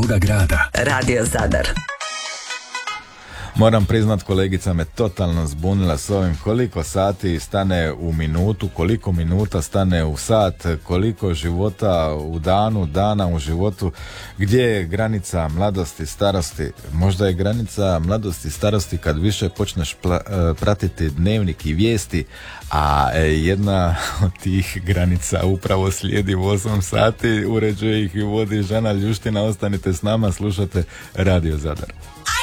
tvoga grada. Radio Zadar. Moram priznat, kolegica me totalno zbunila s ovim koliko sati stane u minutu, koliko minuta stane u sat, koliko života u dana u životu, gdje je granica mladosti, starosti. Možda je granica mladosti, starosti kad više počneš pratiti dnevnik i vijesti, a jedna od tih granica upravo slijedi u 8 sati, uređuje ih i vodi Žana Ljuština. Ostanite s nama, slušate Radio Zadar.